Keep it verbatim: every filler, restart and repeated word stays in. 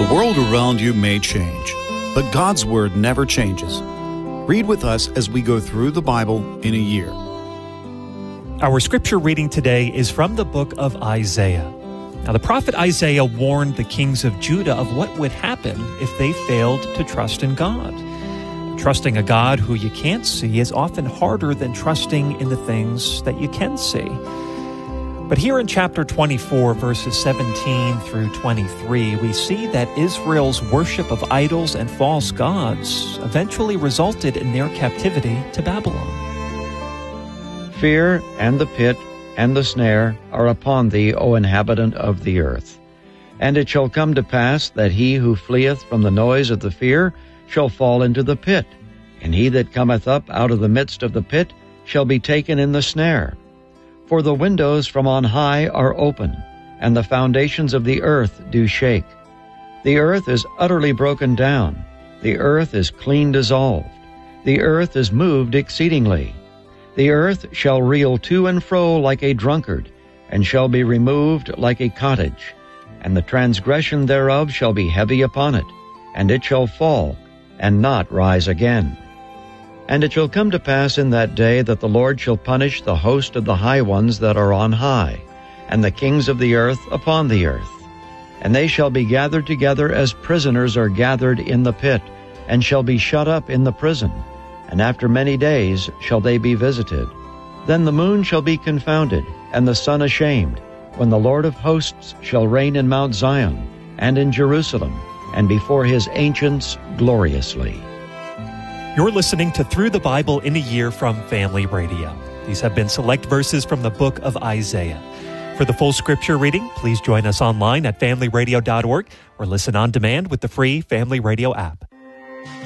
The world around you may change, but God's Word never changes. Read with us as we go through the Bible in a year. Our scripture reading today is from the book of Isaiah. Now, the prophet Isaiah warned the kings of Judah of what would happen if they failed to trust in God. Trusting a God who you can't see is often harder than trusting in the things that you can see. But here in chapter twenty-four, verses seventeen through twenty-three, we see that Israel's worship of idols and false gods eventually resulted in their captivity to Babylon. Fear and the pit and the snare are upon thee, O inhabitant of the earth. And it shall come to pass that he who fleeth from the noise of the fear shall fall into the pit, and he that cometh up out of the midst of the pit shall be taken in the snare. For the windows from on high are open, and the foundations of the earth do shake. The earth is utterly broken down, the earth is clean dissolved, the earth is moved exceedingly. The earth shall reel to and fro like a drunkard, and shall be removed like a cottage. And the transgression thereof shall be heavy upon it, and it shall fall, and not rise again. And it shall come to pass in that day that the Lord shall punish the host of the high ones that are on high, and the kings of the earth upon the earth. And they shall be gathered together as prisoners are gathered in the pit, and shall be shut up in the prison. And after many days shall they be visited. Then the moon shall be confounded, and the sun ashamed, when the Lord of hosts shall reign in Mount Zion, and in Jerusalem, and before his ancients gloriously. You're listening to Through the Bible in a Year from Family Radio. These have been select verses from the book of Isaiah. For the full scripture reading, please join us online at family radio dot org or listen on demand with the free Family Radio app.